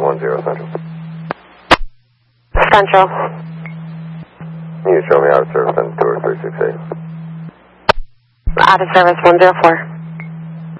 10 Central. Central. Can you show me out of service on tour 368? Out of service 104.